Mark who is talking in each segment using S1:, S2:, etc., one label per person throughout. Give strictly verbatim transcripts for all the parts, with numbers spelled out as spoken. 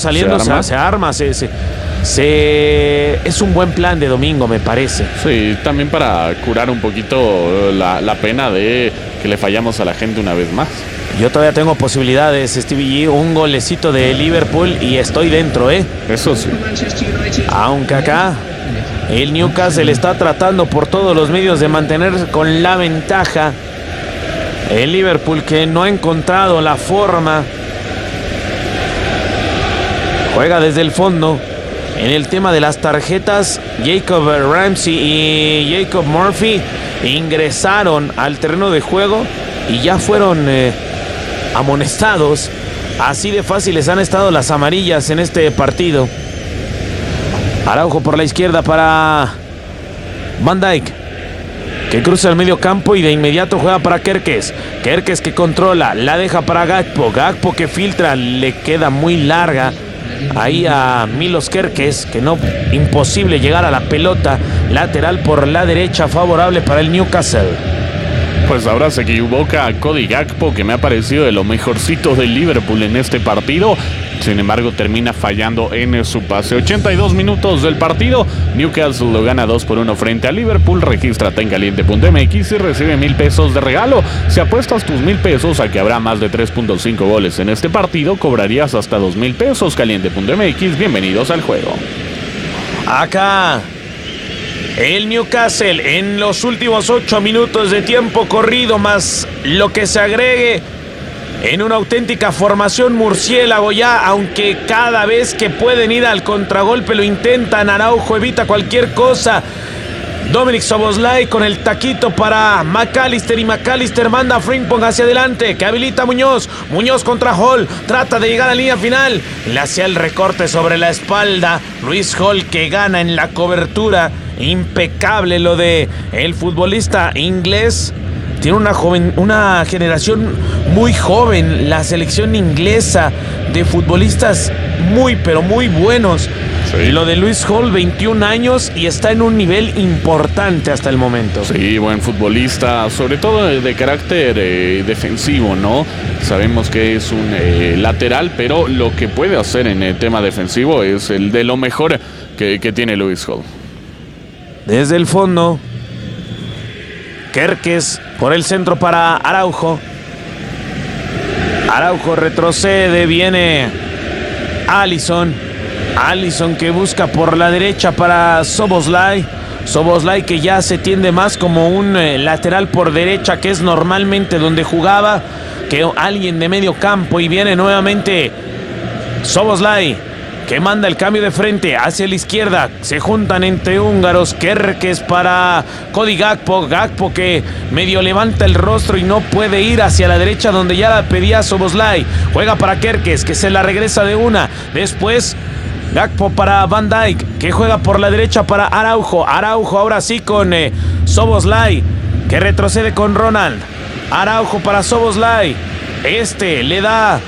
S1: saliendo, se arma, se, se, arma se, se, se, es un buen plan de domingo, me parece.
S2: Sí, también para curar un poquito la, la pena de que le fallamos a la gente una vez más.
S1: Yo todavía tengo posibilidades, Stevie G, un golecito de Liverpool y estoy dentro, ¿eh?
S2: Eso sí.
S1: Aunque acá el Newcastle está tratando por todos los medios de mantener con la ventaja. El Liverpool que no ha encontrado la forma. Juega desde el fondo. En el tema de las tarjetas, Jacob Ramsey y Jacob Murphy ingresaron al terreno de juego y ya fueron eh, amonestados. Así de fáciles han estado las amarillas en este partido. Araujo por la izquierda para Van Dijk, que cruza el medio campo y de inmediato juega para Kerkez. Kerkez que controla, la deja para Gakpo. Gakpo que filtra, le queda muy larga ahí a Milos Kerkez, que no, imposible llegar a la pelota. Lateral por la derecha, favorable para el Newcastle.
S2: Pues ahora se equivoca Cody Gakpo, que me ha parecido de lo mejorcito del Liverpool en este partido. Sin embargo, termina fallando en su pase. ochenta y dos minutos del partido. Newcastle lo gana dos por uno frente a Liverpool. Regístrate en caliente punto m x y recibe mil pesos de regalo. Si apuestas tus mil pesos a que habrá más de tres punto cinco goles en este partido, cobrarías hasta dos mil pesos. caliente punto m x, bienvenidos al juego.
S1: Acá el Newcastle en los últimos ocho minutos de tiempo corrido, más lo que se agregue, en una auténtica formación murciélago ya, aunque cada vez que pueden ir al contragolpe lo intentan. Araujo evita cualquier cosa. Dominic Szoboszlai con el taquito para McAllister y McAllister manda a Frimpong hacia adelante, que habilita a Muñoz. Muñoz contra Hall, trata de llegar a la línea final, le hacía el recorte sobre la espalda. Luis Hall que gana en la cobertura. Impecable lo de el futbolista inglés. Tiene una joven, una generación muy joven, la selección inglesa, de futbolistas muy pero muy buenos. Sí. Y lo de Luis Hall, veintiún años, y está en un nivel importante hasta el momento.
S2: Sí, buen futbolista, sobre todo de, de carácter eh, defensivo, ¿no? Sabemos que es un eh, lateral, pero lo que puede hacer en el tema defensivo es el de lo mejor que, que tiene Luis Hall.
S1: Desde el fondo, Kerkez por el centro para Araujo. Araujo retrocede, viene Alisson. Alisson que busca por la derecha para Szoboszlai. Szoboszlai que ya se tiende más como un eh, lateral por derecha, que es normalmente donde jugaba, que alguien de medio campo. Y viene nuevamente Szoboszlai, que manda el cambio de frente hacia la izquierda. Se juntan entre húngaros. Kerkez para Cody Gakpo. Gakpo que medio levanta el rostro y no puede ir hacia la derecha donde ya la pedía Szoboszlai. Juega para Kerkez, que se la regresa de una. Después Gakpo para Van Dijk, que juega por la derecha para Araujo. Araujo ahora sí con eh, Szoboszlai, que retrocede con Ronald. Araujo para Szoboszlai. Este le da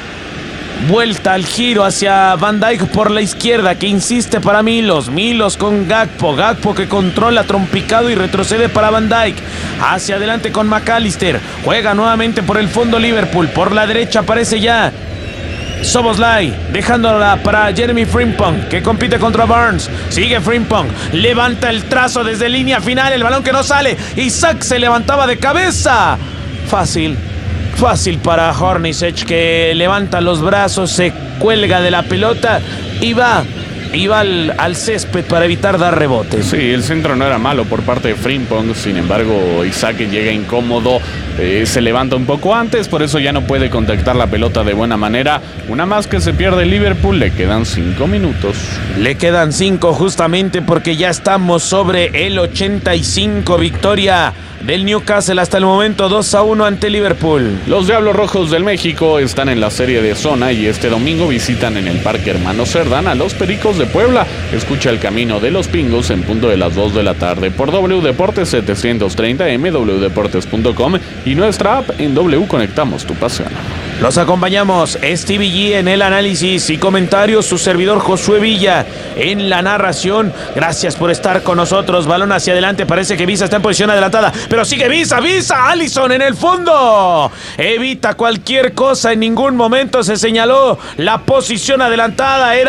S1: vuelta al giro hacia Van Dijk por la izquierda, que insiste para Milos. Milos con Gakpo. Gakpo que controla trompicado y retrocede para Van Dijk. Hacia adelante con McAllister. Juega nuevamente por el fondo Liverpool. Por la derecha aparece ya Szoboszlai, dejándola para Jeremy Frimpong, que compite contra Barnes. Sigue Frimpong, levanta el trazo desde línea final, el balón que no sale. Isaac se levantaba de cabeza. Fácil. Fácil para Hornacek, que levanta los brazos, se cuelga de la pelota y va, y va al, al césped para evitar dar rebotes.
S2: Sí, el centro no era malo por parte de Frimpong, sin embargo Isaac llega incómodo, eh, se levanta un poco antes, por eso ya no puede contactar la pelota de buena manera. Una más que se pierde el Liverpool, le quedan cinco minutos.
S1: Le quedan cinco justamente porque ya estamos sobre el ochenta y cinco, victoria del Newcastle hasta el momento dos a uno ante Liverpool.
S2: Los Diablos Rojos del México están en la serie de zona y este domingo visitan en el Parque Hermano Cerdán a los Pericos de Puebla. Escucha El Camino de los Pingos en punto de las dos de la tarde por W Deportes setecientos treinta M, w deportes punto com y nuestra app en W Conectamos tu pasión.
S1: Los acompañamos Stevie G en el análisis y comentarios, su servidor Josué Villa en la narración. Gracias por estar con nosotros. Balón hacia adelante, parece que Visa está en posición adelantada, pero sigue Visa, Visa, Alisson en el fondo. Evita cualquier cosa, en ningún momento se señaló la posición adelantada. Era